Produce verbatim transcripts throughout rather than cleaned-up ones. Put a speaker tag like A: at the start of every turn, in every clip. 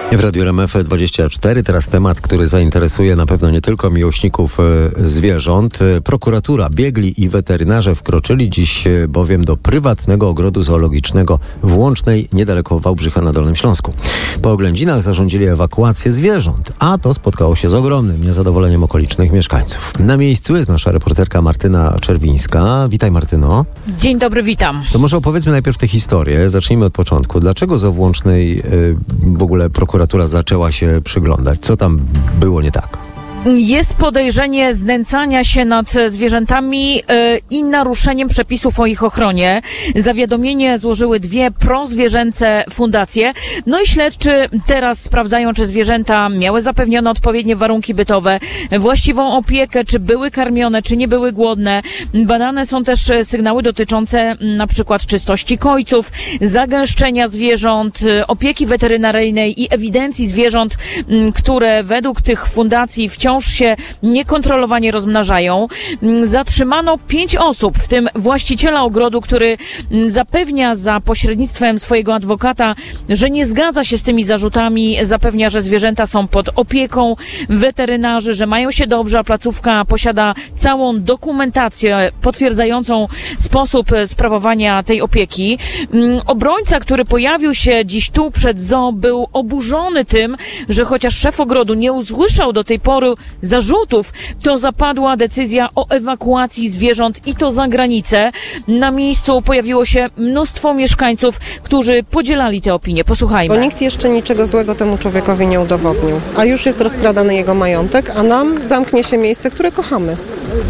A: W Radiu R M F dwadzieścia cztery teraz temat, który zainteresuje na pewno nie tylko miłośników zwierząt. Prokuratura, biegli i weterynarze wkroczyli dziś bowiem do prywatnego ogrodu zoologicznego w Łącznej, niedaleko Wałbrzycha na Dolnym Śląsku. Po oględzinach zarządzili ewakuację zwierząt, a to spotkało się z ogromnym niezadowoleniem okolicznych mieszkańców. Na miejscu jest nasza reporterka Martyna Czerwińska. Witaj, Martyno.
B: Dzień dobry, witam.
A: To może opowiedzmy najpierw tę historię. Zacznijmy od początku. Dlaczego zo w Łącznej y, w ogóle prokuratura zaczęła się przyglądać? Co tam było nie tak?
B: Jest podejrzenie znęcania się nad zwierzętami yy, i naruszeniem przepisów o ich ochronie. Zawiadomienie złożyły dwie prozwierzęce fundacje. No i śledczy teraz sprawdzają, czy zwierzęta miały zapewnione odpowiednie warunki bytowe, właściwą opiekę, czy były karmione, czy nie były głodne. Badane są też sygnały dotyczące na przykład czystości kojców, zagęszczenia zwierząt, opieki weterynaryjnej i ewidencji zwierząt, które według tych fundacji wciąż się niekontrolowanie rozmnażają. Zatrzymano pięć osób, w tym właściciela ogrodu, który zapewnia za pośrednictwem swojego adwokata, że nie zgadza się z tymi zarzutami. Zapewnia, że zwierzęta są pod opieką weterynarzy, że mają się dobrze, a placówka posiada całą dokumentację potwierdzającą sposób sprawowania tej opieki. Obrońca, który pojawił się dziś tu przed zoo, był oburzony tym, że chociaż szef ogrodu nie usłyszał do tej pory zarzutów, to zapadła decyzja o ewakuacji zwierząt i to za granicę. Na miejscu pojawiło się mnóstwo mieszkańców, którzy podzielali te opinie. Posłuchajmy.
C: Bo nikt jeszcze niczego złego temu człowiekowi nie udowodnił, a już jest rozkradany jego majątek, a nam zamknie się miejsce, które kochamy.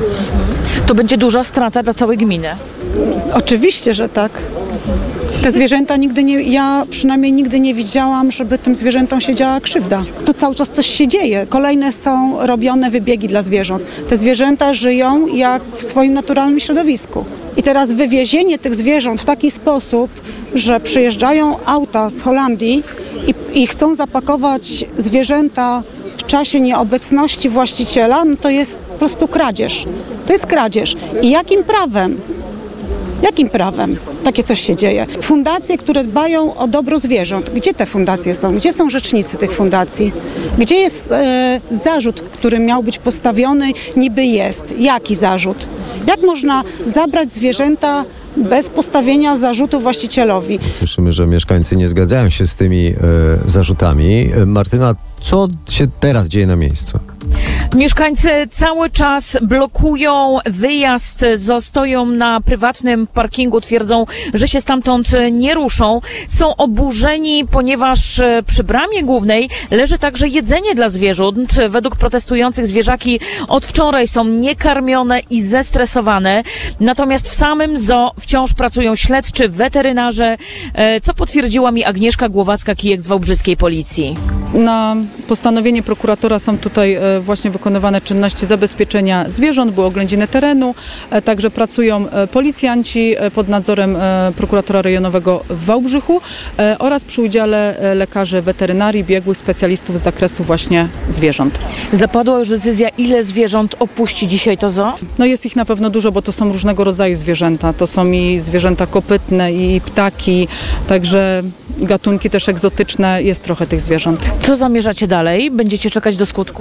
B: To będzie duża strata dla całej gminy.
D: Oczywiście, że tak. Te zwierzęta nigdy nie, ja przynajmniej nigdy nie widziałam, żeby tym zwierzętom się działa krzywda. To cały czas coś się dzieje. Kolejne są robione wybiegi dla zwierząt. Te zwierzęta żyją jak w swoim naturalnym środowisku. I teraz wywiezienie tych zwierząt w taki sposób, że przyjeżdżają auta z Holandii i, i chcą zapakować zwierzęta w czasie nieobecności właściciela, no to jest po prostu kradzież. To jest kradzież. I jakim prawem? Jakim prawem takie coś się dzieje? Fundacje, które dbają o dobro zwierząt. Gdzie te fundacje są? Gdzie są rzecznicy tych fundacji? Gdzie jest e, zarzut, który miał być postawiony? Niby jest. Jaki zarzut? Jak można zabrać zwierzęta bez postawienia zarzutu właścicielowi?
A: Słyszymy, że mieszkańcy nie zgadzają się z tymi e, zarzutami. Martyna, co się teraz dzieje na miejscu?
B: Mieszkańcy cały czas blokują wyjazd, stoją na prywatnym parkingu, twierdzą, że się stamtąd nie ruszą. Są oburzeni, ponieważ przy bramie głównej leży także jedzenie dla zwierząt. Według protestujących zwierzaki od wczoraj są niekarmione i zestresowane. Natomiast w samym zoo wciąż pracują śledczy, weterynarze, co potwierdziła mi Agnieszka Głowacka-Kijek z wałbrzyskiej policji.
E: Na postanowienie prokuratora są tutaj właśnie wykonywane czynności zabezpieczenia zwierząt, były oględziny terenu, także pracują policjanci pod nadzorem prokuratora rejonowego w Wałbrzychu oraz przy udziale lekarzy weterynarii, biegłych specjalistów z zakresu właśnie zwierząt.
B: Zapadła już decyzja, ile zwierząt opuści dzisiaj to zoo?
E: No jest ich na pewno dużo, bo to są różnego rodzaju zwierzęta. To są i zwierzęta kopytne, i ptaki, także gatunki też egzotyczne, jest trochę tych zwierząt.
B: Co zamierzacie dalej? Będziecie czekać do skutku?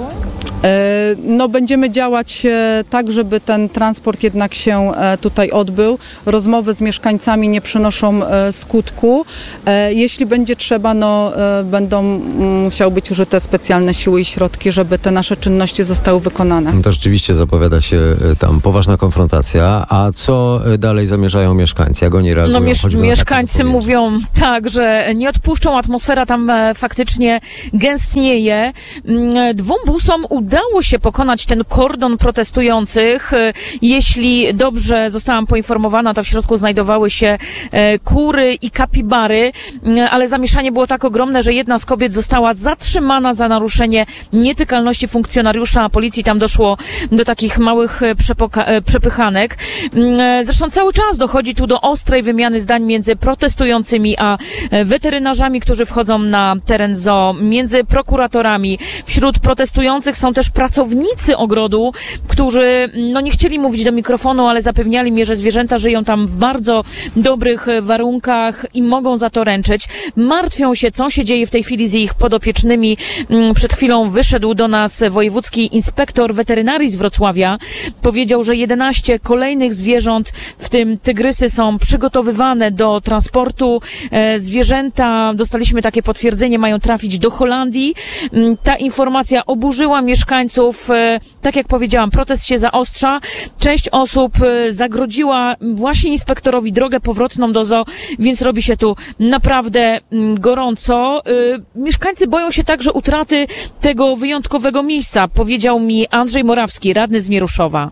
E: No będziemy działać tak, żeby ten transport jednak się tutaj odbył. Rozmowy z mieszkańcami nie przynoszą skutku. Jeśli będzie trzeba, no będą musiały być użyte specjalne siły i środki, żeby te nasze czynności zostały wykonane.
A: To rzeczywiście zapowiada się tam poważna konfrontacja. A co dalej zamierzają mieszkańcy? Jak oni reagują?
B: No miesz- mieszkańcy mówią tak, że nie odpuszczą. Atmosfera tam faktycznie gęstnieje. Dwóm busom udało się pokonać ten kordon protestujących. Jeśli dobrze zostałam poinformowana, to w środku znajdowały się kury i kapibary, ale zamieszanie było tak ogromne, że jedna z kobiet została zatrzymana za naruszenie nietykalności funkcjonariusza policji. Tam doszło do takich małych przepoka- przepychanek. Zresztą cały czas dochodzi tu do ostrej wymiany zdań między protestującymi a weterynarzami, którzy wchodzą na teren zoo, między prokuratorami. Wśród protestujących są też pracownicy ogrodu, którzy no nie chcieli mówić do mikrofonu, ale zapewniali mnie, że zwierzęta żyją tam w bardzo dobrych warunkach i mogą za to ręczyć. Martwią się, co się dzieje w tej chwili z ich podopiecznymi. Przed chwilą wyszedł do nas wojewódzki inspektor weterynarii z Wrocławia. Powiedział, że jedenaście kolejnych zwierząt, w tym tygrysy, są przygotowywane do transportu. Zwierzęta, dostaliśmy takie potwierdzenie, mają trafić do Holandii. Ta informacja oburzyła mieszkańców. Tak jak powiedziałam, protest się zaostrza. Część osób zagrodziła właśnie inspektorowi drogę powrotną do zoo, więc robi się tu naprawdę gorąco. Mieszkańcy boją się także utraty tego wyjątkowego miejsca, powiedział mi Andrzej Morawski, radny z Mieruszowa.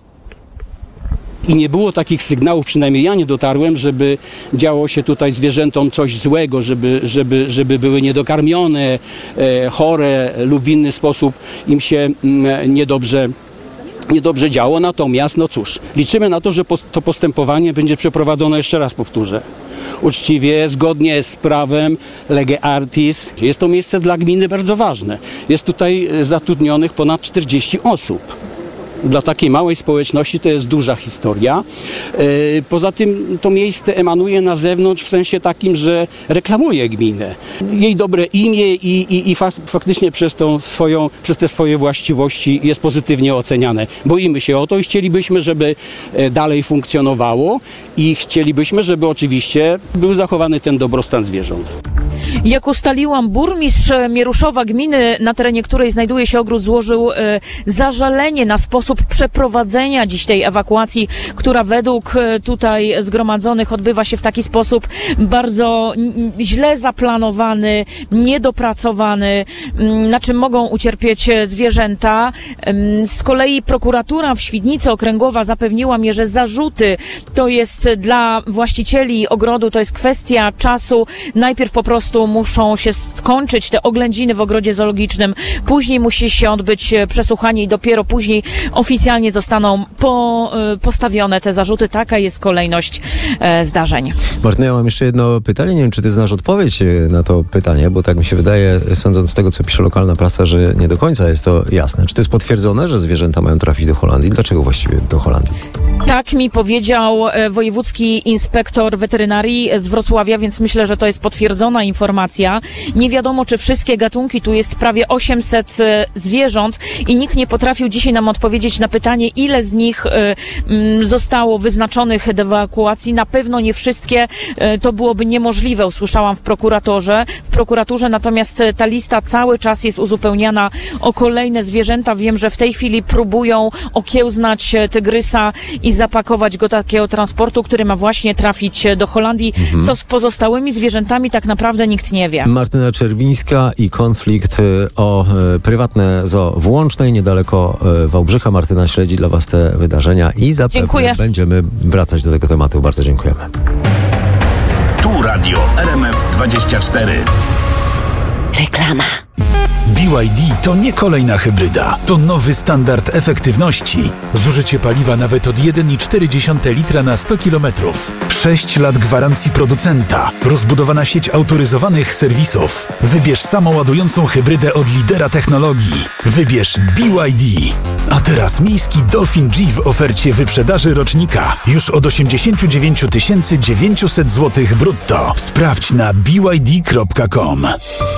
F: I nie było takich sygnałów, przynajmniej ja nie dotarłem, żeby działo się tutaj zwierzętom coś złego, żeby, żeby, żeby były niedokarmione, e, chore lub w inny sposób im się mm, niedobrze niedobrze działo. Natomiast, no cóż, liczymy na to, że to postępowanie będzie przeprowadzone, jeszcze raz powtórzę, uczciwie, zgodnie z prawem, lege artis. Jest to miejsce dla gminy bardzo ważne. Jest tutaj zatrudnionych ponad czterdzieści osób. Dla takiej małej społeczności to jest duża historia. Poza tym to miejsce emanuje na zewnątrz w sensie takim, że reklamuje gminę. Jej dobre imię i, i, i faktycznie przez, tą swoją, przez te swoje właściwości jest pozytywnie oceniane. Boimy się o to i chcielibyśmy, żeby dalej funkcjonowało i chcielibyśmy, żeby oczywiście był zachowany ten dobrostan zwierząt.
B: Jak ustaliłam, burmistrz Mieruszowa, gminy, na terenie której znajduje się ogród, złożył e, zażalenie na sposób przeprowadzenia dziś tej ewakuacji, która według e, tutaj zgromadzonych odbywa się w taki sposób bardzo n- źle zaplanowany, niedopracowany, m, na czym mogą ucierpieć zwierzęta. M, z kolei prokuratura w Świdnicy Okręgowa zapewniła mnie, że zarzuty to jest dla właścicieli ogrodu, to jest kwestia czasu. Najpierw po prostu muszą się skończyć te oględziny w ogrodzie zoologicznym, później musi się odbyć przesłuchanie i dopiero później oficjalnie zostaną po, postawione te zarzuty. Taka jest kolejność e, zdarzeń.
A: Martyna, ja mam jeszcze jedno pytanie. Nie wiem, czy ty znasz odpowiedź na to pytanie, bo tak mi się wydaje, sądząc z tego, co pisze lokalna prasa, że nie do końca jest to jasne. Czy to jest potwierdzone, że zwierzęta mają trafić do Holandii? Dlaczego właściwie do Holandii?
B: Tak mi powiedział e, wojewódzki inspektor weterynarii z Wrocławia, więc myślę, że to jest potwierdzona informacja. Nie wiadomo, czy wszystkie gatunki, tu jest prawie osiemset e, zwierząt i nikt nie potrafił dzisiaj nam odpowiedzieć na pytanie, ile z nich e, m, zostało wyznaczonych do ewakuacji. Na pewno nie wszystkie, e, to byłoby niemożliwe, usłyszałam w prokuratorze, w prokuraturze, natomiast e, ta lista cały czas jest uzupełniana o kolejne zwierzęta. Wiem, że w tej chwili próbują okiełznać e, tygrysa i zapakować go do takiego transportu, który ma właśnie trafić do Holandii. Mhm. Co z pozostałymi zwierzętami, tak naprawdę nikt nie wie.
A: Martyna Czerwińska i konflikt o e, prywatne zoo w Łącznej, niedaleko e, Wałbrzycha. Martyna śledzi dla was te wydarzenia i zapewne Dziękuję. Będziemy wracać do tego tematu. Bardzo dziękujemy.
G: Tu Radio R M F dwadzieścia cztery.
H: Reklama.
I: B Y D to nie kolejna hybryda, to nowy standard efektywności. Zużycie paliwa nawet od jeden i cztery dziesiąte litra na sto kilometrów. sześć lat gwarancji producenta. Rozbudowana sieć autoryzowanych serwisów. Wybierz samoładującą hybrydę od lidera technologii. Wybierz B Y D. A teraz miejski Dolphin G w ofercie wyprzedaży rocznika. Już od osiemdziesiąt dziewięć tysięcy dziewięćset złotych brutto. Sprawdź na b y d kropka com.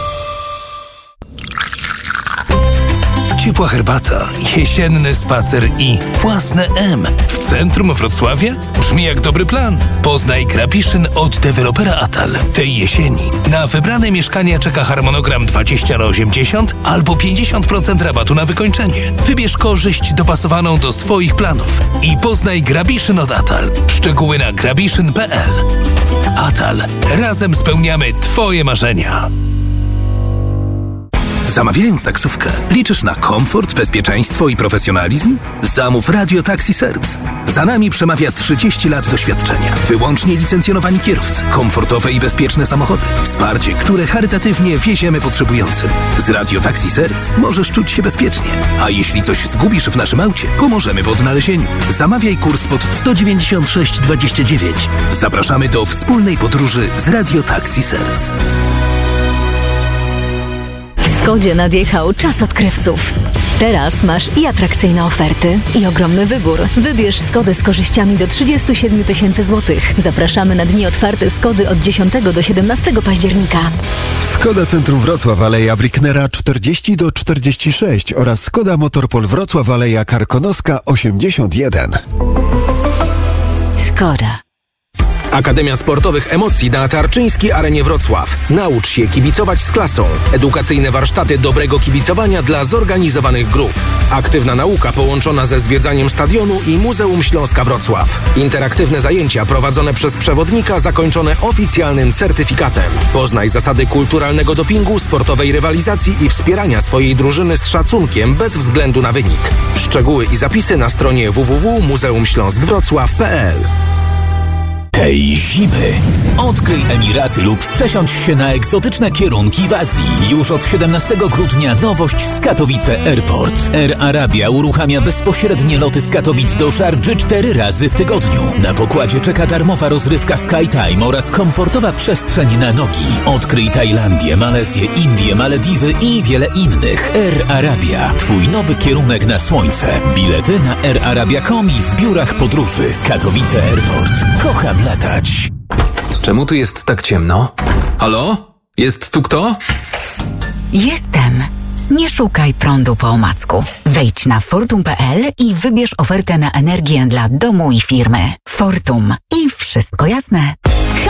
J: Ciepła herbata, jesienny spacer i własne M w centrum Wrocławia? Brzmi jak dobry plan. Poznaj Grabiszyn od dewelopera Atal. Tej jesieni na wybrane mieszkania czeka harmonogram dwadzieścia na osiemdziesiąt albo pięćdziesiąt procent rabatu na wykończenie. Wybierz korzyść dopasowaną do swoich planów i poznaj Grabiszyn od Atal. Szczegóły na grabiszyn kropka p l. Atal. Razem spełniamy Twoje marzenia. Zamawiając taksówkę, liczysz na komfort, bezpieczeństwo i profesjonalizm? Zamów Radio Taxi Serc. Za nami przemawia trzydzieści lat doświadczenia. Wyłącznie licencjonowani kierowcy, komfortowe i bezpieczne samochody, wsparcie, które charytatywnie wieziemy potrzebującym. Z Radio Taxi Serc możesz czuć się bezpiecznie. A jeśli coś zgubisz w naszym aucie, pomożemy w odnalezieniu. Zamawiaj kurs pod sto dziewięćdziesiąt sześć dwadzieścia dziewięć. Zapraszamy do wspólnej podróży z Radio Taxi Serc.
H: W Skodzie nadjechał czas odkrywców.
K: Teraz masz i atrakcyjne oferty, i ogromny wybór. Wybierz Skodę z korzyściami do trzydzieści siedem tysięcy złotych. Zapraszamy na dni otwarte Skody od dziesiątego do siedemnastego października.
L: Skoda Centrum Wrocław, Aleja Bricknera czterdzieści do czterdziestu sześciu oraz Skoda Motorpol Wrocław, Aleja Karkonoska osiemdziesiąt jeden.
K: Skoda.
J: Akademia Sportowych Emocji na Tarczyńskiej Arenie Wrocław. Naucz się kibicować z klasą. Edukacyjne warsztaty dobrego kibicowania dla zorganizowanych grup. Aktywna nauka połączona ze zwiedzaniem stadionu i Muzeum Śląska Wrocław. Interaktywne zajęcia prowadzone przez przewodnika zakończone oficjalnym certyfikatem. Poznaj zasady kulturalnego dopingu, sportowej rywalizacji i wspierania swojej drużyny z szacunkiem bez względu na wynik. Szczegóły i zapisy na stronie w w w kropka muzeum śląsk wrocław kropka p l.
I: Tej zimy odkryj Emiraty lub przesiądź się na egzotyczne kierunki w Azji. Już od siedemnastego grudnia nowość z Katowice Airport. Air Arabia uruchamia bezpośrednie loty z Katowic do Szardży cztery razy w tygodniu. Na pokładzie czeka darmowa rozrywka SkyTime oraz komfortowa przestrzeń na nogi. Odkryj Tajlandię, Malezję, Indię, Malediwy i wiele innych. Air Arabia. Twój nowy kierunek na słońce. Bilety na air arabia kropka com i w biurach podróży. Katowice Airport. Kocham latać.
M: Czemu tu jest tak ciemno? Halo? Jest tu kto?
K: Jestem. Nie szukaj prądu po omacku. Wejdź na fortum kropka p l i wybierz ofertę na energię dla domu i firmy. Fortum. I wszystko jasne.